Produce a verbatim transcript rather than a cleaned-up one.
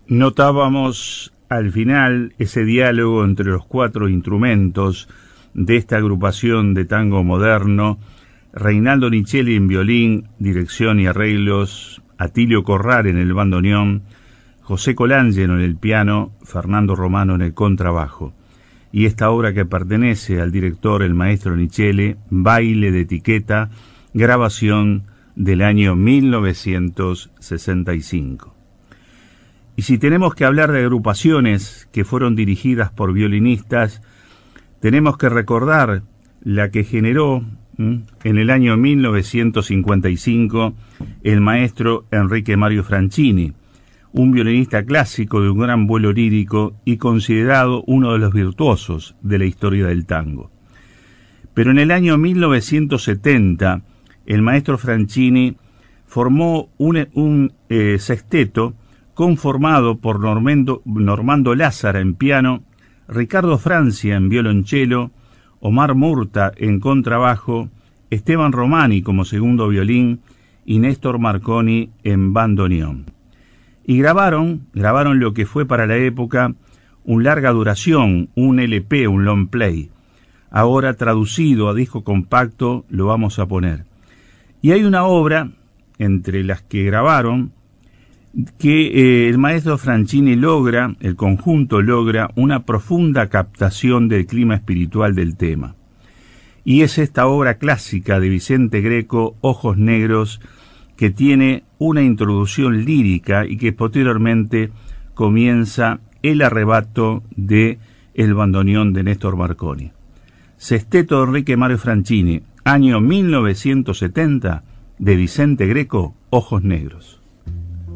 Notábamos al final ese diálogo entre los cuatro instrumentos de esta agrupación de tango moderno: Reinaldo Nicelli en violín, dirección y arreglos, Atilio Corrar en el bandoneón, José Colangelo en el piano, Fernando Romano en el contrabajo. Y esta obra que pertenece al director, el maestro Nicelli, Baile de Etiqueta, grabación del año mil novecientos sesenta y cinco. Y si tenemos que hablar de agrupaciones que fueron dirigidas por violinistas, tenemos que recordar la que generó ¿m? en el año mil novecientos cincuenta y cinco el maestro Enrique Mario Franchini, un violinista clásico de un gran vuelo lírico y considerado uno de los virtuosos de la historia del tango. Pero en el año mil novecientos setenta, el maestro Franchini formó un, un eh, sexteto conformado por Normando, Normando Lázara en piano, Ricardo Francia en violonchelo, Omar Murta en contrabajo, Esteban Romani como segundo violín y Néstor Marconi en bandoneón. Y grabaron, grabaron lo que fue para la época un larga duración, un L P, un long play. Ahora traducido a disco compacto lo vamos a poner. Y hay una obra, entre las que grabaron, que eh, el maestro Franchini logra, el conjunto logra una profunda captación del clima espiritual del tema. Y es esta obra clásica de Vicente Greco, Ojos Negros, que tiene una introducción lírica y que posteriormente comienza el arrebato de el bandoneón de Néstor Marconi. Sexteto de Enrique Mario Franchini, año mil novecientos setenta, de Vicente Greco, Ojos Negros.